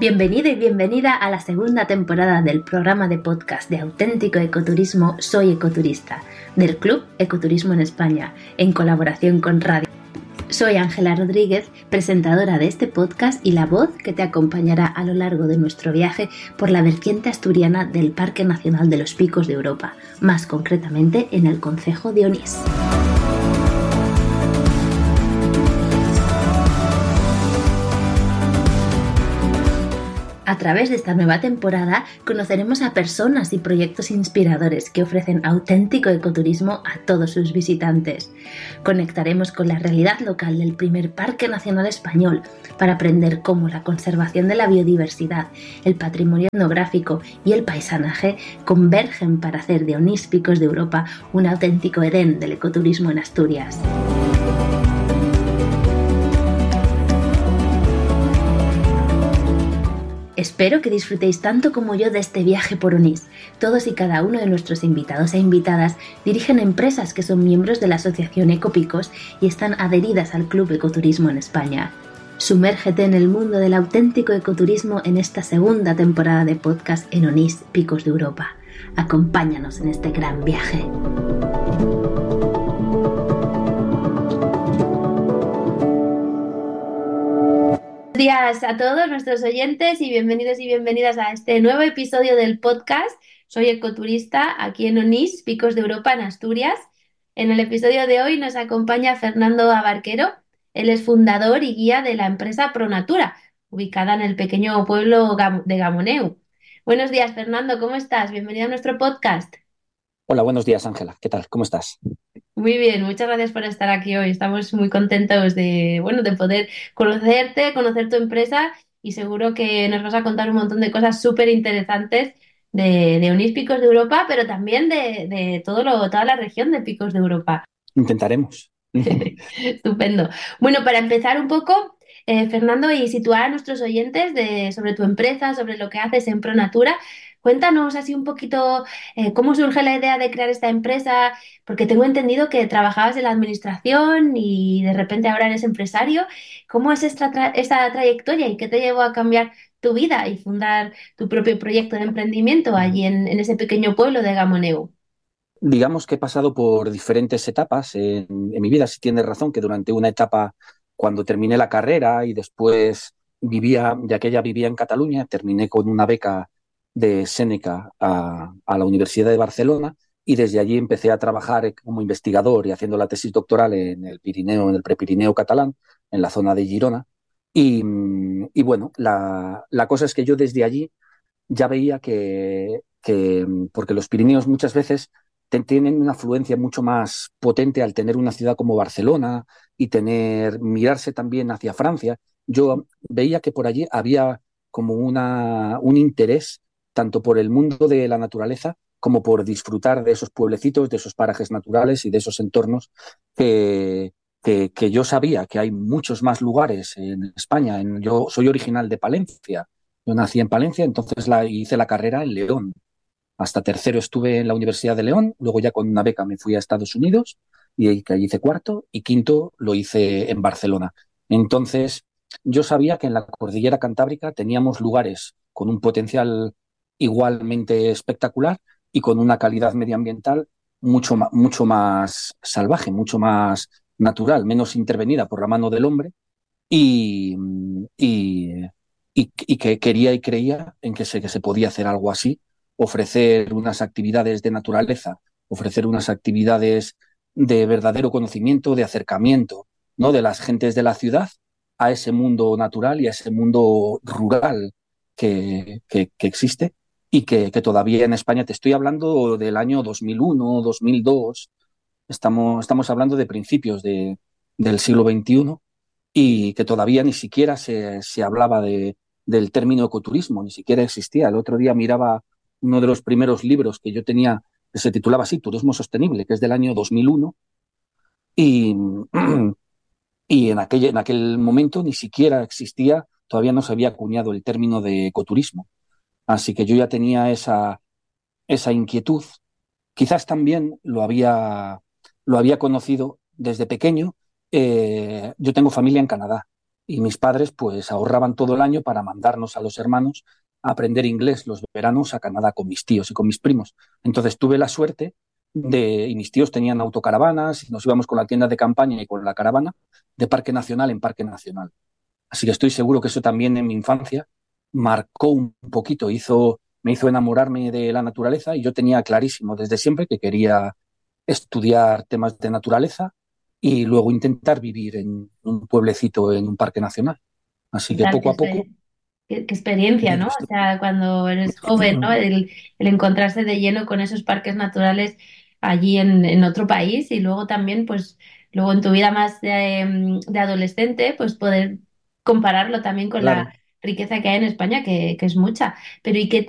Bienvenido y bienvenida a la segunda temporada del programa de podcast de auténtico ecoturismo Soy Ecoturista, del Club Ecoturismo en España, en colaboración con Radio. Soy Ángela Rodríguez, presentadora de este podcast y la voz que te acompañará a lo largo de nuestro viaje por la vertiente asturiana del Parque Nacional de los Picos de Europa, más concretamente en el concejo de Onís. A través de esta nueva temporada conoceremos a personas y proyectos inspiradores que ofrecen auténtico ecoturismo a todos sus visitantes. Conectaremos con la realidad local del primer Parque Nacional Español para aprender cómo la conservación de la biodiversidad, el patrimonio etnográfico y el paisanaje convergen para hacer de Onís Picos de Europa un auténtico Edén del ecoturismo en Asturias. Espero que disfrutéis tanto como yo de este viaje por Onís. Todos y cada uno de nuestros invitados e invitadas dirigen empresas que son miembros de la asociación Ecopicos y están adheridas al Club Ecoturismo en España. Sumérgete en el mundo del auténtico ecoturismo en esta segunda temporada de podcast en Onís, Picos de Europa. Acompáñanos en este gran viaje. Buenos días a todos nuestros oyentes y bienvenidos y bienvenidas a este nuevo episodio del podcast. Soy ecoturista aquí en Onís, Picos de Europa, en Asturias. En el episodio de hoy nos acompaña Fernando Abarquero. Él es fundador y guía de la empresa ProNatura, ubicada en el pequeño pueblo de Gamoneu. Buenos días, Fernando, ¿cómo estás? Bienvenido a nuestro podcast. Hola, buenos días, Ángela. ¿Qué tal? ¿Cómo estás? Muy bien, muchas gracias por estar aquí hoy. Estamos muy contentos de poder conocerte, conocer tu empresa y seguro que nos vas a contar un montón de cosas súper interesantes de Onís Picos de Europa, pero también de toda la región de Picos de Europa. Intentaremos. Estupendo. Bueno, para empezar un poco, Fernando, y situar a nuestros oyentes sobre tu empresa, sobre lo que haces en ProNatura, cuéntanos así un poquito cómo surge la idea de crear esta empresa, porque tengo entendido que trabajabas en la administración y de repente ahora eres empresario. ¿Cómo es esta trayectoria y qué te llevó a cambiar tu vida y fundar tu propio proyecto de emprendimiento allí en ese pequeño pueblo de Gamoneu? Digamos que he pasado por diferentes etapas en mi vida. Si tienes razón, que durante una etapa, cuando terminé la carrera y después vivía, ya que ella vivía en Cataluña, terminé con una beca de Séneca a la Universidad de Barcelona y desde allí empecé a trabajar como investigador y haciendo la tesis doctoral en el Pirineo, en el Prepirineo catalán, en la zona de Girona. Y bueno, la cosa es que yo desde allí ya veía porque los Pirineos muchas veces tienen una afluencia mucho más potente al tener una ciudad como Barcelona y mirarse también hacia Francia. Yo veía que por allí había como un interés tanto por el mundo de la naturaleza como por disfrutar de esos pueblecitos, de esos parajes naturales y de esos entornos que yo sabía que hay muchos más lugares en España. Yo soy original de Palencia. Yo nací en Palencia, entonces hice la carrera en León. Hasta tercero estuve en la Universidad de León, luego ya con una beca me fui a Estados Unidos y que allí hice cuarto y quinto lo hice en Barcelona. Entonces yo sabía que en la cordillera Cantábrica teníamos lugares con un potencial igualmente espectacular y con una calidad medioambiental mucho más salvaje, mucho más natural, menos intervenida por la mano del hombre y, y, y que quería y creía en que se podía hacer algo así, ofrecer unas actividades de naturaleza, ofrecer unas actividades de verdadero conocimiento, de acercamiento, ¿no? De las gentes de la ciudad a ese mundo natural y a ese mundo rural que existe y que todavía en España, te estoy hablando del año 2001, 2002, estamos hablando de principios del siglo XXI y que todavía ni siquiera se hablaba del término ecoturismo, ni siquiera existía. El otro día miraba uno de los primeros libros que yo tenía, que se titulaba así, Turismo Sostenible, que es del año 2001, y, y en aquel momento ni siquiera existía, todavía no se había acuñado el término de ecoturismo. Así que yo ya tenía esa inquietud. Quizás también lo había conocido desde pequeño. Yo tengo familia en Canadá y mis padres pues ahorraban todo el año para mandarnos a los hermanos a aprender inglés los veranos a Canadá con mis tíos y con mis primos. Entonces tuve la suerte y mis tíos tenían autocaravanas y nos íbamos con la tienda de campaña y con la caravana de parque nacional en parque nacional. Así que estoy seguro que eso también en mi infancia marcó un poquito, me hizo enamorarme de la naturaleza y yo tenía clarísimo desde siempre que quería estudiar temas de naturaleza y luego intentar vivir en un pueblecito, en un parque nacional. Así ¿Qué que tal? poco a poco, Qué experiencia, ¿no? O esto- sea, cuando eres joven, ¿no? El encontrarse de lleno con esos parques naturales allí en otro país y luego también, pues, luego en tu vida más de adolescente, pues poder compararlo también con la claro. riqueza que hay en España, que es mucha. Pero ¿y qué